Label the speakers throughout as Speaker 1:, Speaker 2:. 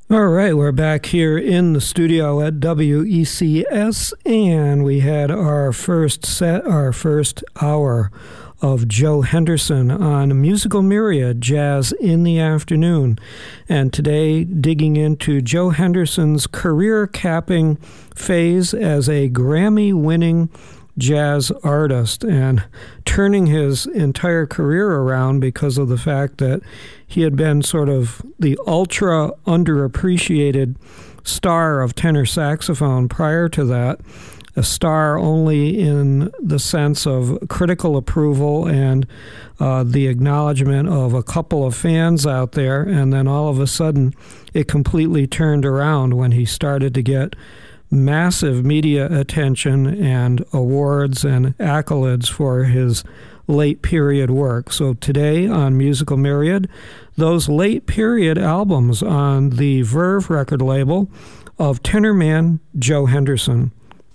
Speaker 1: All right, we're back here in the studio at WECS, and we had our first hour of Joe Henderson on Musical Myriad, Jazz in the Afternoon. And today, digging into Joe Henderson's career-capping phase as a Grammy-winning jazz artist and turning his entire career around because of the fact that he had been sort of the ultra underappreciated star of tenor saxophone prior to that, a star only in the sense of critical approval and the acknowledgement of a couple of fans out there, and then all of a sudden it completely turned around when he started to get massive media attention and awards and accolades for his late period work. So today on Musical Myriad, those late period albums on the Verve record label of tenor man Joe Henderson.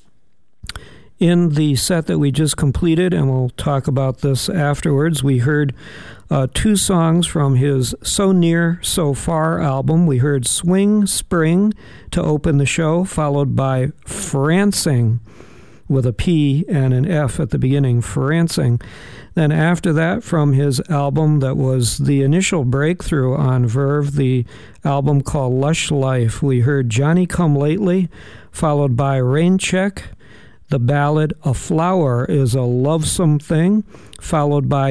Speaker 1: In the set that we just completed, and we'll talk about this afterwards, we heard two songs from his So Near, So Far album. We heard Swing Spring to open the show, followed by Francing, with a P and an F at the beginning, Francing. Then after that, from his album that was the initial breakthrough on Verve, the album called Lush Life, we heard Johnny Come Lately, followed by Rain Check. The ballad A Flower Is a Lovesome Thing, followed by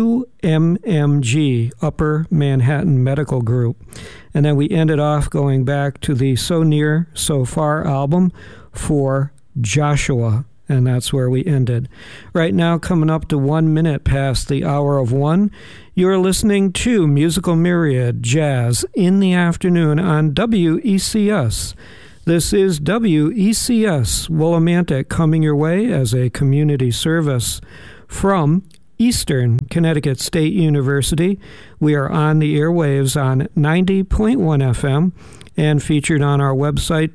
Speaker 1: UMMG, Upper Manhattan Medical Group. And then we ended off going back to the So Near, So Far album for Joshua, and that's where we ended. Right now, coming up to 1 minute past the hour of 1, you're listening to Musical Myriad, Jazz in the Afternoon on WECS. This is WECS Willimantic coming your way as a community service from Eastern Connecticut State University. We are on the airwaves on 90.1 FM and featured on our website,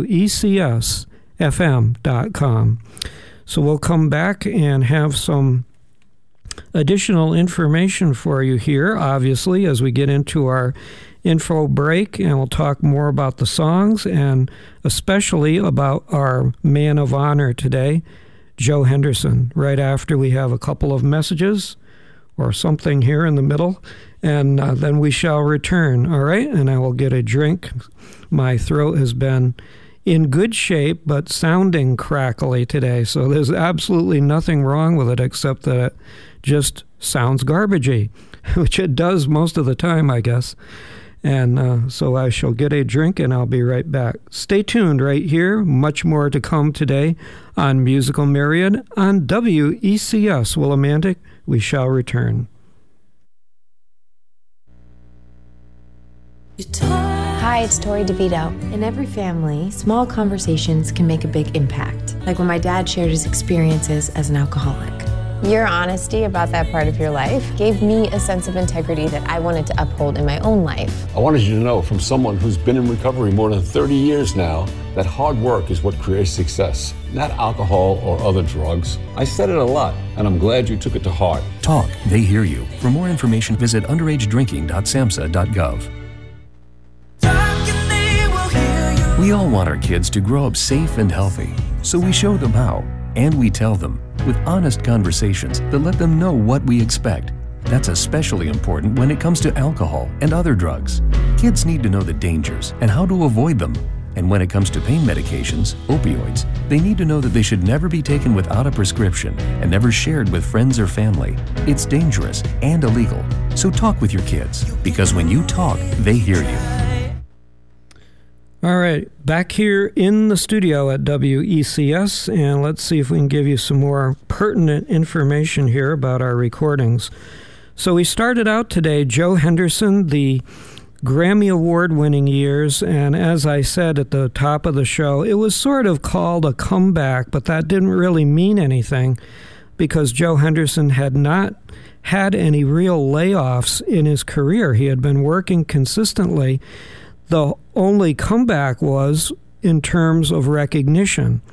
Speaker 1: WECSFM.com. So we'll come back and have some additional information for you here, obviously, as we get into our info break, and we'll talk more about the songs and especially about our man of honor today, Joe Henderson, right after we have a couple of messages or something here in the middle, and then we shall return, all right? And I will get a drink. My throat has been in good shape, but sounding crackly today, so there's absolutely nothing wrong with it except that it just sounds garbagey, which it does most of the time, I guess. And so I shall get a drink and I'll be right back. Stay tuned right here. Much more to come today on Musical Myriad on WECS Willimantic. We shall return.
Speaker 2: Hi, it's Tori DeVito. In every family, small conversations can make a big impact. Like when my dad shared his experiences as an alcoholic.
Speaker 3: Your honesty about that part of your life gave me a sense of integrity that I wanted to uphold in my own life.
Speaker 4: I wanted you to know, from someone who's been in recovery more than 30 years now, that hard work is what creates success, not alcohol or other drugs. I said it a lot, and I'm glad you took it to heart.
Speaker 5: Talk, they hear you. For more information, visit underagedrinking.samhsa.gov. We all want our kids to grow up safe and healthy, so we show them how, and we tell them with honest conversations that let them know what we expect. That's especially important when it comes to alcohol and other drugs. Kids need to know the dangers and how to avoid them. And when it comes to pain medications, opioids, they need to know that they should never be taken without a prescription and never shared with friends or family. It's dangerous and illegal. So talk with your kids, because when you talk, they hear you.
Speaker 1: All right, back here in the studio at WECS, and let's see if we can give you some more pertinent information here about our recordings. So we started out today, Joe Henderson, the Grammy Award-winning years, and as I said at the top of the show, it was sort of called a comeback, but that didn't really mean anything because Joe Henderson had not had any real layoffs in his career. He had been working consistently. The only comeback was in terms of recognition.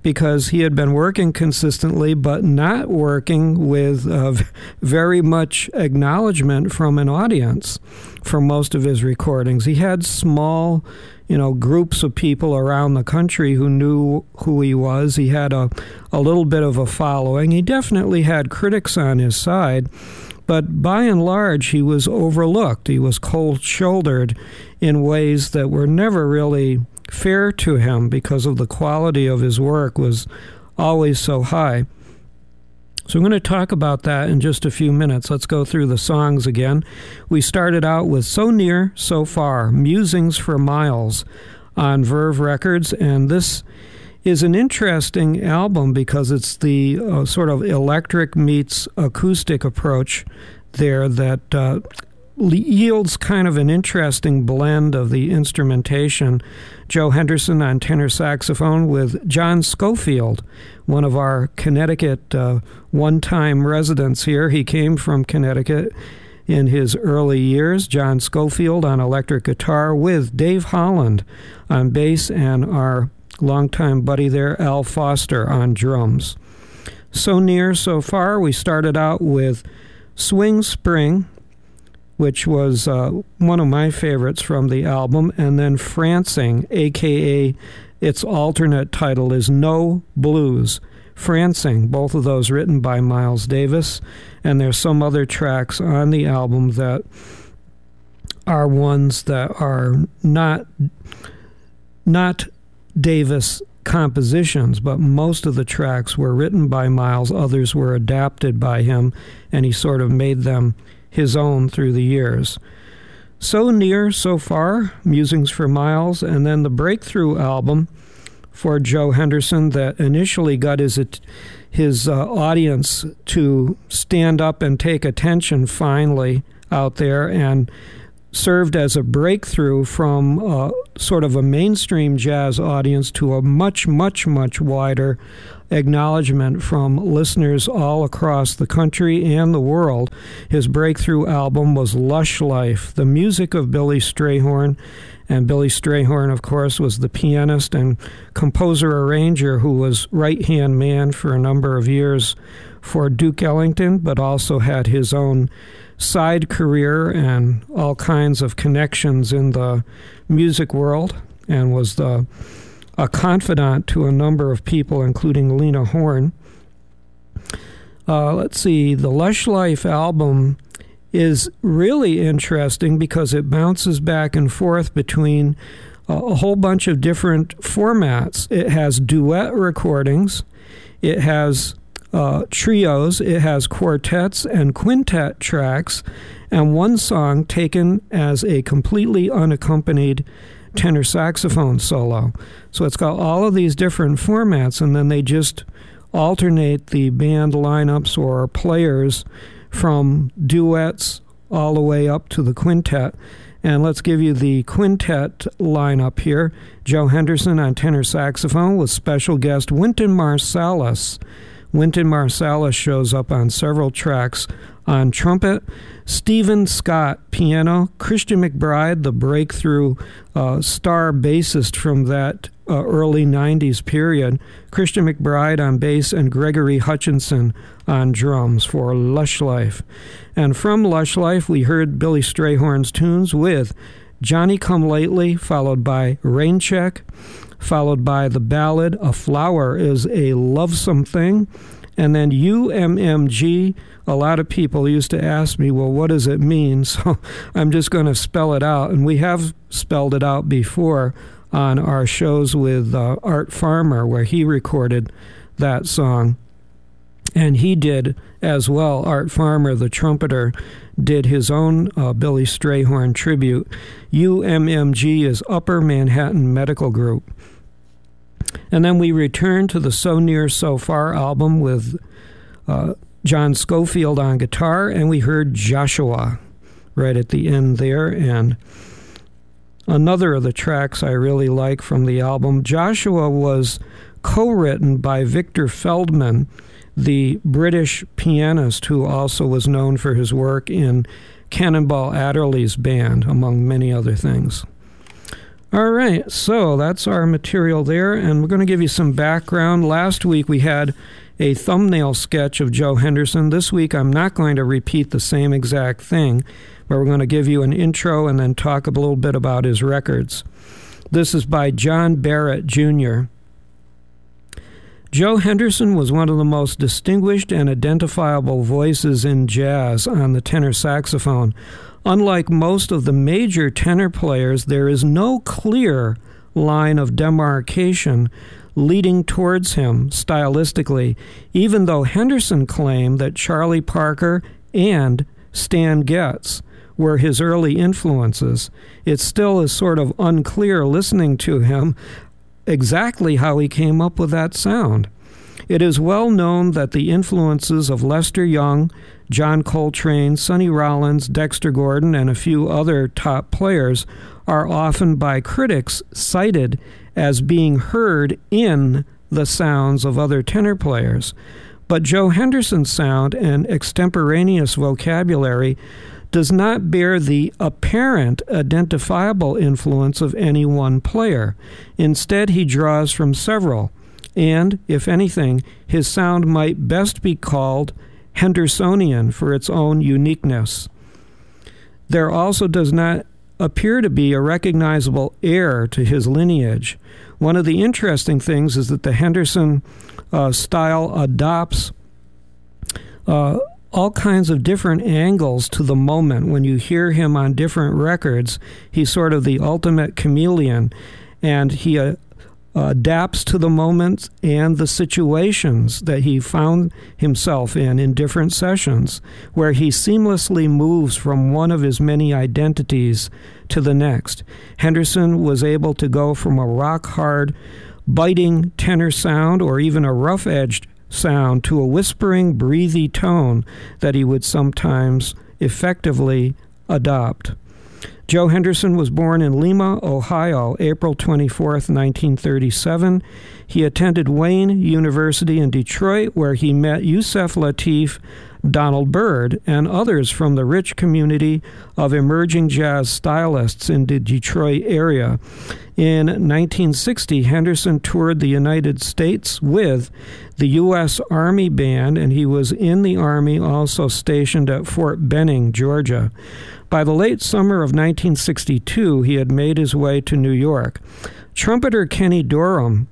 Speaker 1: because he had been working consistently but not working with very much acknowledgement from an audience for most of his recordings. He had small, groups of people around the country who knew who he was. He had a little bit of a following. He definitely had critics on his side, but by and large, he was overlooked. He was cold-shouldered in ways that were never really fair to him because of the quality of his work was always so high. So I'm going to talk about that in just a few minutes. Let's go through the songs again. We started out with So Near, So Far, Musings for Miles on Verve Records, and this is an interesting album because it's the sort of electric meets acoustic approach there that yields kind of an interesting blend of the instrumentation. Joe Henderson on tenor saxophone with John Scofield, one of our Connecticut one-time residents here. He came from Connecticut in his early years. John Scofield on electric guitar with Dave Holland on bass and our longtime buddy there, Al Foster, on drums. So Near, So Far, we started out with Swing Spring, which was one of my favorites from the album, and then Francing, a.k.a. its alternate title is No Blues. Francing, both of those written by Miles Davis, and there's some other tracks on the album that are ones that are not Davis compositions, but most of the tracks were written by Miles, others were adapted by him, and he sort of made them his own through the years. So Near, So Far, Musings for Miles, and then the breakthrough album for Joe Henderson that initially got his audience to stand up and take attention finally out there, and served as a breakthrough from sort of a mainstream jazz audience to a much, much, much wider acknowledgement from listeners all across the country and the world. His breakthrough album was Lush Life, the music of Billy Strayhorn. And Billy Strayhorn, of course, was the pianist and composer-arranger who was right-hand man for a number of years for Duke Ellington, but also had his own side career and all kinds of connections in the music world, and was a confidant to a number of people, including Lena Horne. Let's see, the Lush Life album is really interesting because it bounces back and forth between a whole bunch of different formats. It has duet recordings, it has trios, it has quartets and quintet tracks, and one song taken as a completely unaccompanied tenor saxophone solo. So it's got all of these different formats, and then they just alternate the band lineups or players from duets all the way up to the quintet. And let's give you the quintet lineup here. Joe Henderson on tenor saxophone with special guest Wynton Marsalis. Wynton Marsalis shows up on several tracks on trumpet. Stephen Scott, piano. Christian McBride, the breakthrough star bassist from that early 90s period. Christian McBride on bass, and Gregory Hutchinson on drums for Lush Life. And from Lush Life, we heard Billy Strayhorn's tunes with Johnny Come Lately, followed by Rain Check, followed by the ballad A Flower Is a Lovesome Thing, and then UMMG. A lot of people used to ask me, well, what does it mean? So I'm just going to spell it out, and we have spelled it out before on our shows with Art Farmer, where he recorded that song. And he did as well. Art Farmer, the trumpeter, did his own Billy Strayhorn tribute. UMMG is Upper Manhattan Medical Group. And then we returned to the So Near, So Far album with John Scofield on guitar, and we heard Joshua right at the end there. And another of the tracks I really like from the album, Joshua was co-written by Victor Feldman, the British pianist who also was known for his work in Cannonball Adderley's band, among many other things. All right, so that's our material there, and we're going to give you some background. Last week we had a thumbnail sketch of Joe Henderson. This week I'm not going to repeat the same exact thing, but we're going to give you an intro and then talk a little bit about his records. This is by John Barrett, Jr. Joe Henderson was one of the most distinguished and identifiable voices in jazz on the tenor saxophone. Unlike most of the major tenor players, there is no clear line of demarcation leading towards him stylistically, even though Henderson claimed that Charlie Parker and Stan Getz were his early influences. It still is sort of unclear listening to him exactly how he came up with that sound. It is well known that the influences of Lester Young, John Coltrane, Sonny Rollins, Dexter Gordon, and a few other top players are often by critics cited as being heard in the sounds of other tenor players. But Joe Henderson's sound and extemporaneous vocabulary does not bear the apparent identifiable influence of any one player. Instead, he draws from several, and, if anything, his sound might best be called Hendersonian for its own uniqueness. There also does not appear to be a recognizable heir to his lineage. One of the interesting things is that the Henderson style adopts all kinds of different angles to the moment. When you hear him on different records, he's sort of the ultimate chameleon, and he adapts to the moments and the situations that he found himself in different sessions, where he seamlessly moves from one of his many identities to the next. Henderson was able to go from a rock-hard, biting tenor sound or even a rough-edged sound to a whispering, breathy tone that he would sometimes effectively adopt. Joe Henderson was born in Lima, Ohio, April 24th, 1937. He attended Wayne University in Detroit, where he met Yusef Lateef, Donald Byrd, and others from the rich community of emerging jazz stylists in the Detroit area. In 1960, Henderson toured the United States with the U.S. Army Band, and he was in the Army also stationed at Fort Benning, Georgia. By the late summer of 1962, he had made his way to New York. Trumpeter Kenny Dorham,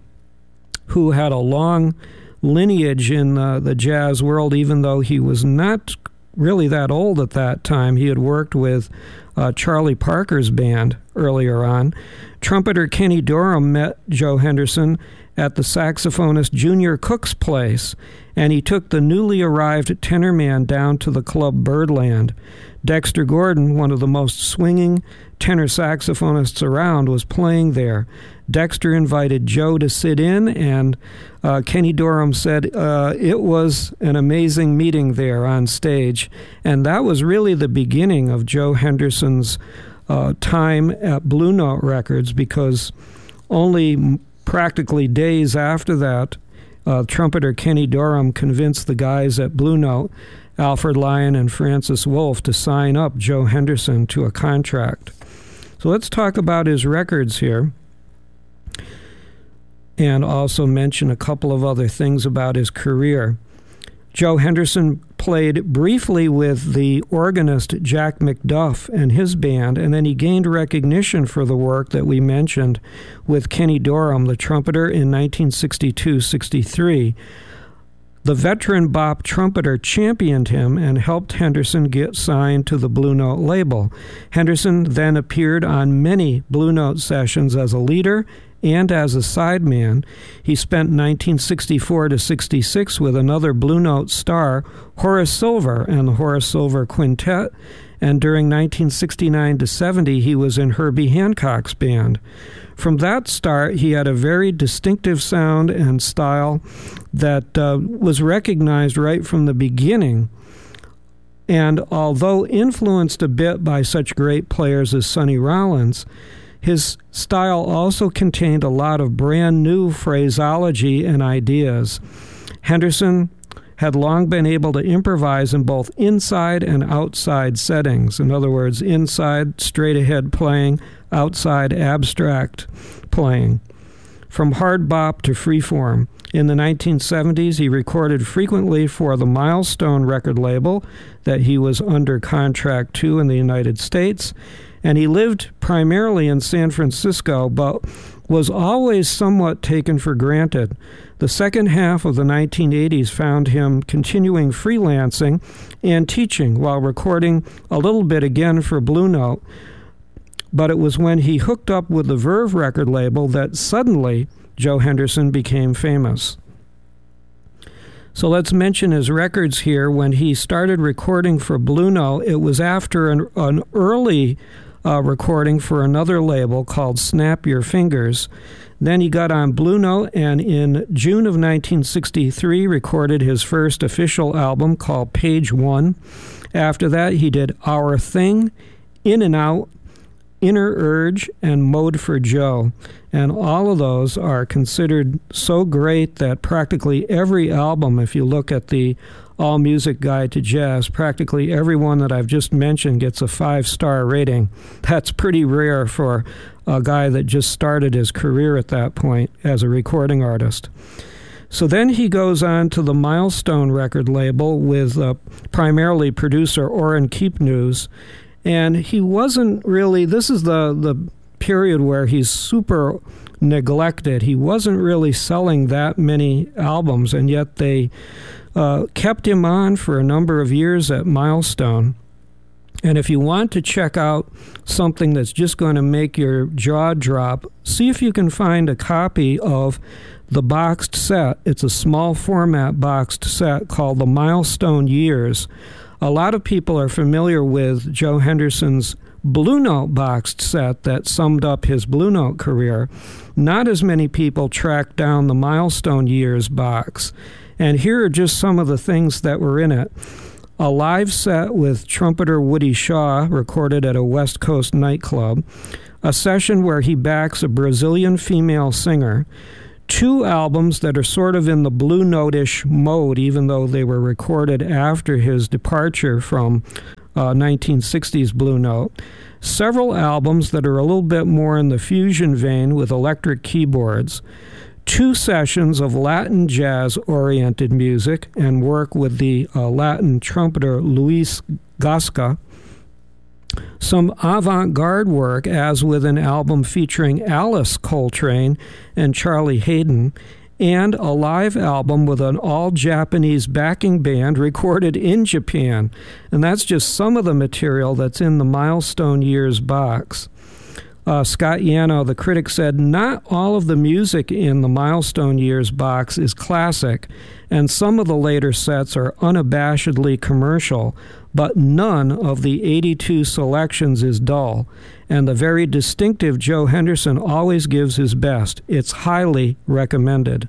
Speaker 1: who had a long lineage in the jazz world, even though he was not really that old at that time. He had worked with Charlie Parker's band earlier on. Trumpeter Kenny Dorham met Joe Henderson at the saxophonist Junior Cook's place, and he took the newly arrived tenor man down to the club Birdland. Dexter Gordon, one of the most swinging tenor saxophonists around, was playing there. Dexter invited Joe to sit in, and Kenny Dorham said it was an amazing meeting there on stage. And that was really the beginning of Joe Henderson's time at Blue Note Records, because only practically days after that, trumpeter Kenny Dorham convinced the guys at Blue Note, Alfred Lyon and Francis Wolff, to sign up Joe Henderson to a contract. So let's talk about his records here, and also mention a couple of other things about his career. Joe Henderson played briefly with the organist Jack McDuff and his band, and then he gained recognition for the work that we mentioned with Kenny Dorham, the trumpeter, in 1962-63. The veteran bop trumpeter championed him and helped Henderson get signed to the Blue Note label. Henderson then appeared on many Blue Note sessions as a leader and as a sideman. He spent 1964-66 with another Blue Note star, Horace Silver, and the Horace Silver Quintet, and during 1969-70 he was in Herbie Hancock's band. From that start, he had a very distinctive sound and style that was recognized right from the beginning. And although influenced a bit by such great players as Sonny Rollins, his style also contained a lot of brand new phraseology and ideas. Henderson had long been able to improvise in both inside and outside settings. In other words, inside straight-ahead playing, outside abstract playing. From hard bop to freeform. In the 1970s, he recorded frequently for the Milestone record label that he was under contract to in the United States, and he lived primarily in San Francisco, but was always somewhat taken for granted. The second half of the 1980s found him continuing freelancing and teaching while recording a little bit again for Blue Note. But it was when he hooked up with the Verve record label that suddenly Joe Henderson became famous. So let's mention his records here. When he started recording for Blue Note, it was after an early recording for another label called Snap Your Fingers. Then he got on Blue Note, and in June of 1963 recorded his first official album called Page One. After that, he did Our Thing, In and Out, Inner Urge, and Mode for Joe. And all of those are considered so great that practically every album, if you look at the All Music Guide to Jazz, practically every one that I've just mentioned gets a 5-star rating. That's pretty rare for a guy that just started his career at that point as a recording artist. So then he goes on to the Milestone record label with primarily producer Orrin Keepnews. And he wasn't really, this is the period where he's super neglected. He wasn't really selling that many albums, and yet they kept him on for a number of years at Milestone. And if you want to check out something that's just going to make your jaw drop, see if you can find a copy of the boxed set. It's a small format boxed set called the Milestone Years. A lot of people are familiar with Joe Henderson's Blue Note boxed set that summed up his Blue Note career. Not as many people tracked down the Milestone Years box. And here are just some of the things that were in it. A live set with trumpeter Woody Shaw, recorded at a West Coast nightclub. A session where he backs a Brazilian female singer. 2 albums that are sort of in the Blue Note-ish mode, even though they were recorded after his departure from 1960s Blue Note. Several albums that are a little bit more in the fusion vein with electric keyboards. 2 sessions of Latin jazz-oriented music and work with the Latin trumpeter Luis Gasca. Some avant-garde work, as with an album featuring Alice Coltrane and Charlie Haydn, and a live album with an all-Japanese backing band recorded in Japan. And that's just some of the material that's in the Milestone Years box. Scott Yano, the critic, said, "Not all of the music in the Milestone Years box is classic, and some of the later sets are unabashedly commercial, but none of the 82 selections is dull, and the very distinctive Joe Henderson always gives his best. It's highly recommended."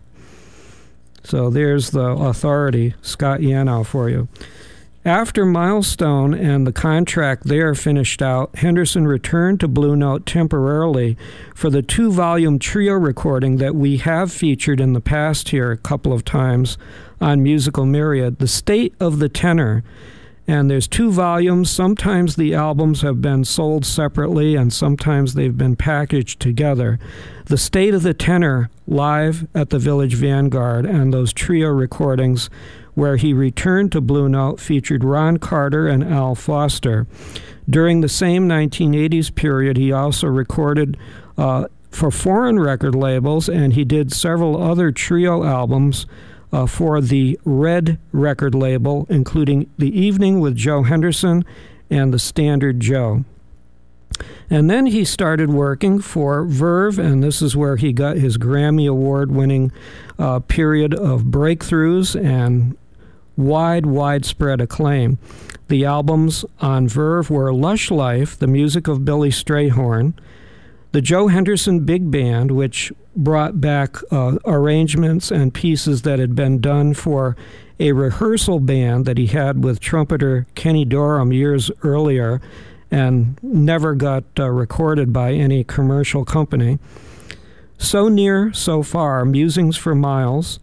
Speaker 1: So there's the authority, Scott Yano, for you. After Milestone and the contract there finished out, Henderson returned to Blue Note temporarily for the 2-volume trio recording that we have featured in the past here a couple of times on Musical Myriad, The State of the Tenor. And there's 2 volumes. Sometimes the albums have been sold separately, and sometimes they've been packaged together. The State of the Tenor, live at the Village Vanguard, and those trio recordings where he returned to Blue Note featured Ron Carter and Al Foster. During the same 1980s period, he also recorded for foreign record labels, and he did several other trio albums for the Red record label, including The Evening with Joe Henderson and The Standard Joe. And then he started working for Verve, and this is where he got his Grammy Award-winning period of breakthroughs and widespread acclaim. The albums on Verve were Lush Life, the music of Billy Strayhorn, the Joe Henderson Big Band, which brought back arrangements and pieces that had been done for a rehearsal band that he had with trumpeter Kenny Dorham years earlier and never got recorded by any commercial company. So Near, So Far, Musings for Miles,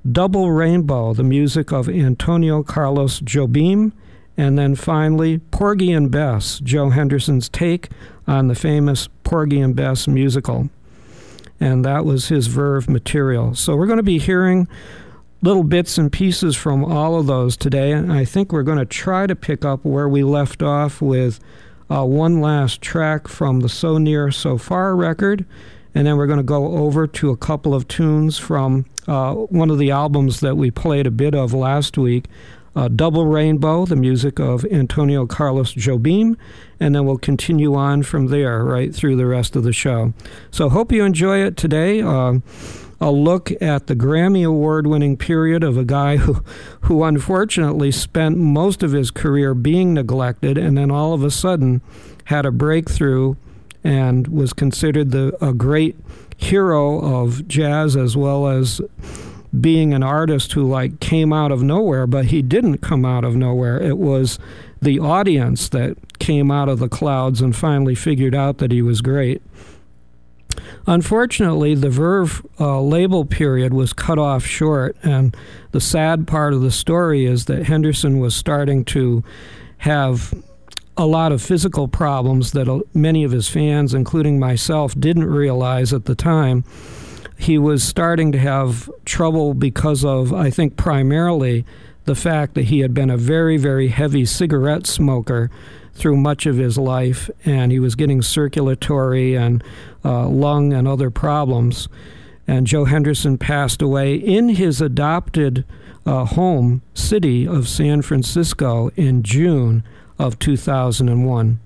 Speaker 1: Double Rainbow, the music of Antonio Carlos Jobim, and then finally Porgy and Bess, Joe Henderson's take on the famous Porgy and Bess musical. And that was his Verve material. So we're going to be hearing little bits and pieces from all of those today, and I think we're going to try to pick up where we left off with one last track from the So Near, So Far record, and then we're going to go over to a couple of tunes from one of the albums that we played a bit of last week, Double Rainbow, the music of Antonio Carlos Jobim, and then we'll continue on from there right through the rest of the show. So hope you enjoy it today. A look at the Grammy Award-winning period of a guy who unfortunately spent most of his career being neglected and then all of a sudden had a breakthrough and was considered a great hero of jazz, as well as being an artist who came out of nowhere, but he didn't come out of nowhere. It was the audience that came out of the clouds and finally figured out that he was great. Unfortunately, the Verve label period was cut off short, and the sad part of the story is that Henderson was starting to have a lot of physical problems that many of his fans, including myself, didn't realize at the time. He was starting to have trouble because of, I think, primarily the fact that he had been a very, very heavy cigarette smoker through much of his life, and he was getting circulatory and lung and other problems. And Joe Henderson passed away in his adopted home city of San Francisco in June of 2001.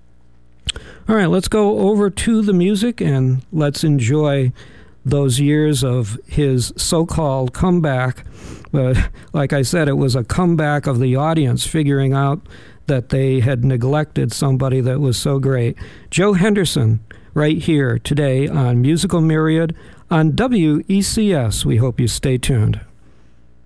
Speaker 1: All right, let's go over to the music and let's enjoy those years of his so-called comeback. But like I said, it was a comeback of the audience figuring out that they had neglected somebody that was so great. Joe Henderson, right here today on Musical Myriad on WECS. We hope you stay tuned.